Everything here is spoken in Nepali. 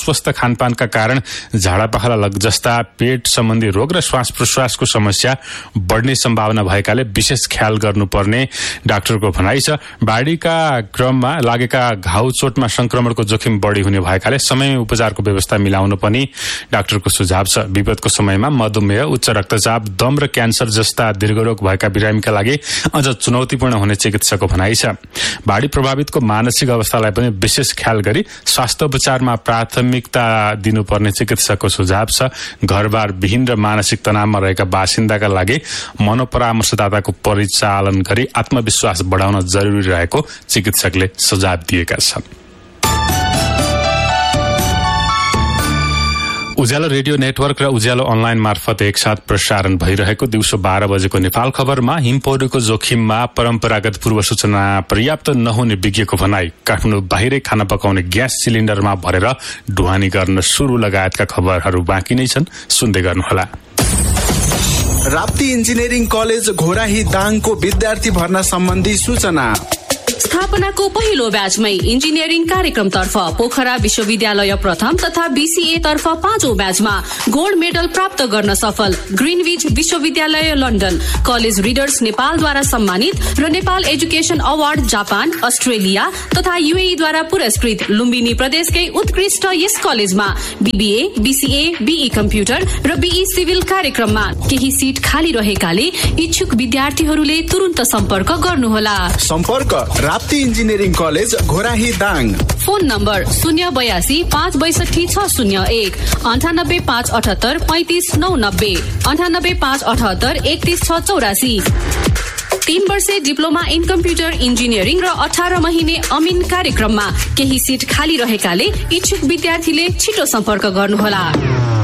अस्वस्थ खानपानका कारण झाडापखाला जस्ता पेट सम्बन्धी रोग र श्वास प्रश्वासको समस्या बढ्ने सम्भावना भएकाले विशेष ख्याल गर्नुपर्ने डाक्टरको भनाइ छ। बाढीका क्रममा लागेका घाउ चोटमा संक्रमणको जोखिम बढी हुने भएकाले समयमै उपचारको व्यवस्था मिलाउनु पनि डाक्टरको सुझाव छ। विपदको समयमा मधुमेह, उच्च रक्तचाप, दम र क्यान्सर जस्ता दीर्घरोग भएका बिरामीका लागि अझ चुनौतीपूर्ण हुने चिकित्सकको भनाइ छ। बाढी प्रभावितको मानसिक अवस्थालाई पनि विशेष ख्याल गरी स्वास्थ्य उपचारमा प्राथमिकता दिनुपर्ने चिकित्सकको सुझाव छ। घरबार विहीन र मानसिक तनावमा रहेका बासिन्दाका लागि मनोपरामर्शदाताको परिचालन गरी आत्मविश्वास बढाउन जरुरी रहेको चिकित्सकले सुझाव दिएका छन्। उज्यालो रेडियो नेटवर्क र उज्यालो अनलाइन मार्फत एकसाथ प्रसारण भइरहेको दिउँसो 12 बजेको नेपाल खबरमा हिमपौडीको जोखिममा परम्परागत पूर्व सूचना पर्याप्त नहुने विज्ञको भनाई, काठमाडौँ बाहिरै खाना पकाउने ग्यास सिलिन्डरमा भरेर ढुवानी गर्न सुरु लगायतका खबरहरू बाँकी नै छन्, सुन्दै गर्नुहोला। राप्ती इन्जिनियरिङ कलेज घोराही दाङको विद्यार्थी भर्ना सम्बन्धी सूचना। स्थापनाको पहिलो ब्याचमै इन्जिनियरिङ कार्यक्रमतर्फ पोखरा विश्वविद्यालय प्रथम तथा बीसीए तर्फ 5औं ब्याचमा गोल्ड मेडल प्राप्त गर्न सफल ग्रिनविच विश्वविद्यालय लन्डन, कलेज रिडर्स नेपालद्वारा सम्मानित र Nepal education award Japan, Australia तथा यूएई द्वारा पुरस्कृत लुम्बिनी प्रदेशकै उत्कृष्ट यस कलेजमा बीबीए, बीसीए, बीई कम्प्युटर र बीई सिभिल कार्यक्रममा केही सिट खाली रहेकाले इच्छुक विद्यार्थीहरूले तुरुन्त सम्पर्क गर्नुहोला। सम्पर्क Rapti engineering college Ghorahi Dang. Phone number 082 562 601 98 578 35 990 98 578 31 684। 3 वर्षे डिप्लोमा इन कम्प्युटर इन्जिनियरिङ र 18 महिने अमिन कार्यक्रममा केही सिट खाली रहेकाले इच्छुक विद्यार्थीले छिटो सम्पर्क गर्नुहोला।